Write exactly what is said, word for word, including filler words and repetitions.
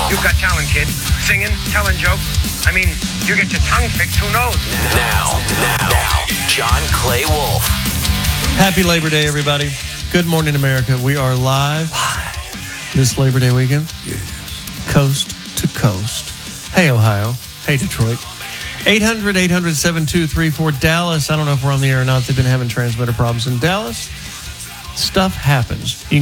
You've got talent, kid. Singing, telling jokes. I mean, you get your tongue fixed, who knows? Now, now, now, John Clay Wolf. Happy Labor Day, everybody. Good morning, America. We are live this Labor Day weekend. Coast to coast. Hey, Ohio. Hey, Detroit. eight hundred, eight hundred, seven two three four. Dallas. I don't know if we're on the air or not. They've been having transmitter problems in Dallas. Stuff happens. You